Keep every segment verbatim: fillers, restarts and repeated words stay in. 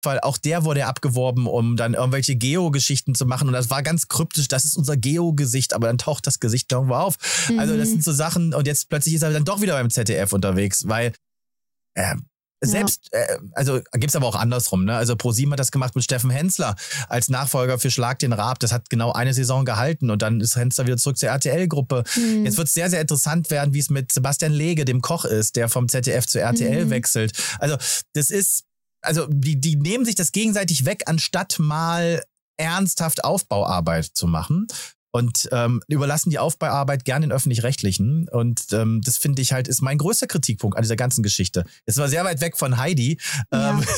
weil auch der wurde ja abgeworben, um dann irgendwelche Geo-Geschichten zu machen und das war ganz kryptisch, das ist unser Geo-Gesicht, aber dann taucht das Gesicht irgendwo auf. Mhm. Also das sind so Sachen und jetzt plötzlich ist er dann doch wieder beim Z D F unterwegs, weil äh, selbst, ja. äh, also gibt's aber auch andersrum, ne? Also ProSieben hat das gemacht mit Steffen Hensler als Nachfolger für Schlag den Raab, das hat genau eine Saison gehalten und dann ist Hensler wieder zurück zur R T L-Gruppe. Mhm. Jetzt wird es sehr, sehr interessant werden, wie es mit Sebastian Lege, dem Koch ist, der vom Z D F zur R T L mhm. wechselt. Also das ist Also die, die nehmen sich das gegenseitig weg, anstatt mal ernsthaft Aufbauarbeit zu machen und ähm, überlassen die Aufbauarbeit gern den Öffentlich-Rechtlichen. Und ähm, das finde ich halt, ist mein größter Kritikpunkt an dieser ganzen Geschichte. Es war sehr weit weg von Heidi. Ja. Ähm,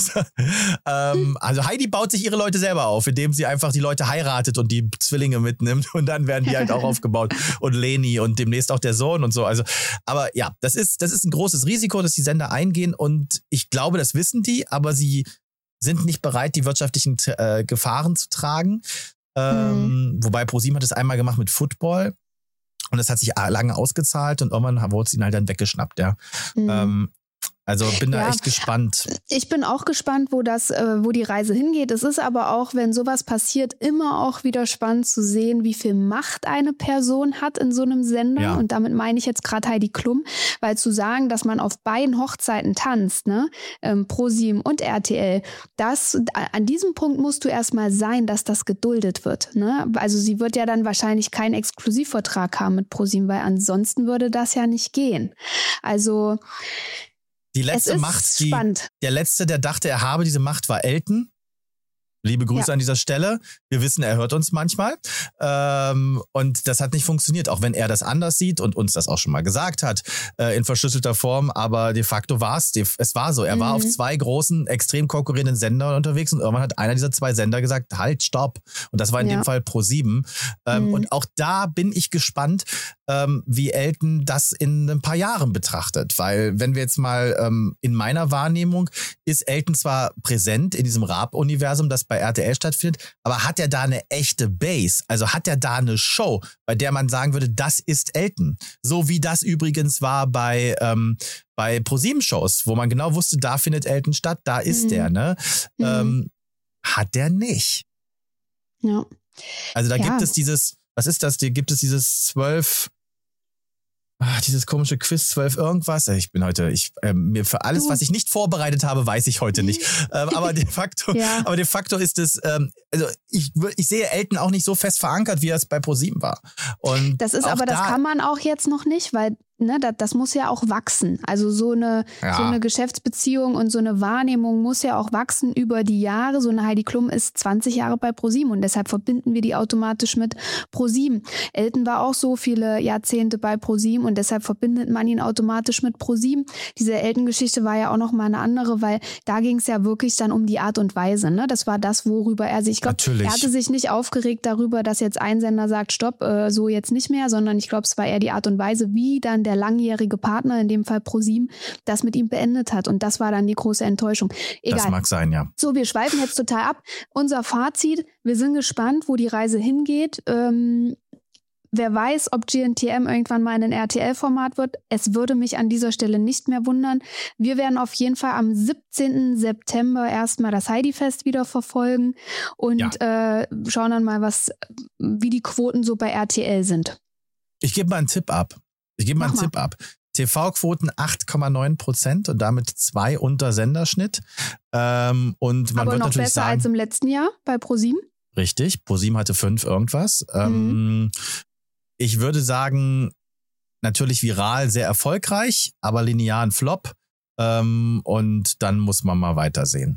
ähm, also Heidi baut sich ihre Leute selber auf, indem sie einfach die Leute heiratet und die Zwillinge mitnimmt und dann werden die halt auch aufgebaut. Und Leni und demnächst auch der Sohn und so. Also, aber ja, das ist, das ist ein großes Risiko, dass die Sender eingehen und ich glaube, das wissen die, aber sie sind nicht bereit, die wirtschaftlichen äh, Gefahren zu tragen. Ähm, mhm. Wobei ProSieben hat es einmal gemacht mit Football und das hat sich lange ausgezahlt und irgendwann wurde es ihnen halt dann weggeschnappt, ja. Mhm. Ähm, Also bin da ja, echt gespannt. Ich bin auch gespannt, wo das, äh, wo die Reise hingeht. Es ist aber auch, wenn sowas passiert, immer auch wieder spannend zu sehen, wie viel Macht eine Person hat in so einem Sender. Ja. Und damit meine ich jetzt gerade Heidi Klum, weil zu sagen, dass man auf beiden Hochzeiten tanzt, ne, ähm, ProSieben und R T L, das, an diesem Punkt musst du erstmal sein, dass das geduldet wird. Ne? Also sie wird ja dann wahrscheinlich keinen Exklusivvertrag haben mit ProSieben, weil ansonsten würde das ja nicht gehen. Also Die letzte Macht, die, der letzte, der dachte, er habe diese Macht, war Elton. Liebe Grüße ja. an dieser Stelle. Wir wissen, er hört uns manchmal. Ähm, und das hat nicht funktioniert, auch wenn er das anders sieht und uns das auch schon mal gesagt hat, äh, in verschlüsselter Form. Aber de facto war es, es war so. Er mhm. war auf zwei großen, extrem konkurrierenden Sendern unterwegs und irgendwann hat einer dieser zwei Sender gesagt, halt, stopp. Und das war in ja. dem Fall ProSieben. Ähm, mhm. Und auch da bin ich gespannt, ähm, wie Elton das in ein paar Jahren betrachtet. Weil wenn wir jetzt mal ähm, in meiner Wahrnehmung ist Elton zwar präsent in diesem Raab-Universum, das bei R T L stattfindet, aber hat er da eine echte Base? Also hat er da eine Show, bei der man sagen würde, das ist Elton? So wie das übrigens war bei, ähm, bei ProSieben-Shows, wo man genau wusste, da findet Elton statt, da ist mhm. der, ne? Mhm. Ähm, hat der nicht. Ja. Also da ja. gibt es dieses, was ist das? Da gibt es dieses zwölf, ach, dieses komische Quiz zwölf irgendwas. Ich bin heute, ich äh, mir für alles, du. was ich nicht vorbereitet habe, weiß ich heute nicht. ähm, aber de facto, ja. aber de facto ist es, ähm, also ich, ich sehe Elton auch nicht so fest verankert, wie er es bei ProSieben war. Und das ist aber, da, das kann man auch jetzt noch nicht, weil ne, das, das muss ja auch wachsen. Also so eine, ja. so eine Geschäftsbeziehung und so eine Wahrnehmung muss ja auch wachsen über die Jahre. So eine Heidi Klum ist zwanzig Jahre bei ProSieben und deshalb verbinden wir die automatisch mit ProSieben. Elton war auch so viele Jahrzehnte bei ProSieben und deshalb verbindet man ihn automatisch mit ProSieben. Diese Elton-Geschichte war ja auch noch mal eine andere, weil da ging es ja wirklich dann um die Art und Weise. Ne? Das war das, worüber er sich, ich glaube, er hatte sich nicht aufgeregt darüber, dass jetzt ein Sender sagt, stopp, äh, so jetzt nicht mehr, sondern ich glaube, es war eher die Art und Weise, wie dann der langjährige Partner, in dem Fall ProSieben, das mit ihm beendet hat. Und das war dann die große Enttäuschung. Egal. Das mag sein, ja. So, wir schweifen jetzt total ab. Unser Fazit, wir sind gespannt, wo die Reise hingeht. Ähm, wer weiß, ob G N T M irgendwann mal in ein R T L-Format wird. Es würde mich an dieser Stelle nicht mehr wundern. Wir werden auf jeden Fall am siebzehnten September erstmal das Heidi-Fest wieder verfolgen und ja. äh, schauen dann mal, was, wie die Quoten so bei R T L sind. Ich gebe mal einen Tipp ab. Ich gebe mal einen mal. Tipp ab. T V-Quoten acht Komma neun Prozent und damit zwei unter Senderschnitt. Ähm, und man Aber wird noch natürlich besser sagen, als im letzten Jahr bei ProSieben? Richtig, ProSieben hatte fünf irgendwas. Mhm. Ähm, ich würde sagen, natürlich viral sehr erfolgreich, aber linear ein Flop. Ähm, und dann muss man mal weitersehen.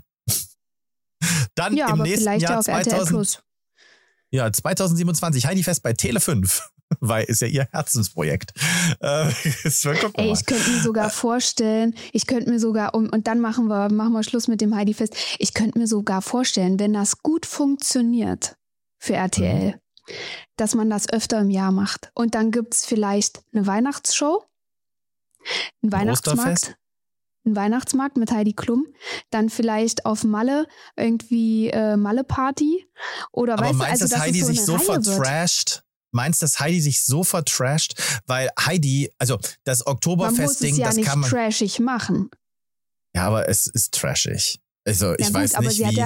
Dann ja, im aber nächsten vielleicht Jahr ja auf R T L Plus. Ja, zwanzig siebenundzwanzig, Heidi Fest bei Tele fünf. Weil ist ja ihr Herzensprojekt. Äh, Ey, ich könnte mir sogar vorstellen, ich könnte mir sogar, und, und dann machen wir, machen wir Schluss mit dem Heidi-Fest, ich könnte mir sogar vorstellen, wenn das gut funktioniert für R T L, mhm. dass man das öfter im Jahr macht. Und dann gibt es vielleicht eine Weihnachtsshow, einen Weihnachtsmarkt. Ein Weihnachtsmarkt mit Heidi Klum, dann vielleicht auf Malle irgendwie äh, Malle-Party oder Aber weißt meinst du, also dass Heidi so sich so vertrasht? Meinst du, dass Heidi sich so vertrasht? Weil Heidi, also das Oktoberfest-Ding, ja das kann man... Man muss es ja nicht trashig machen. Ja, aber es ist trashig. Also ich ja, gut, weiß aber nicht, sie wie...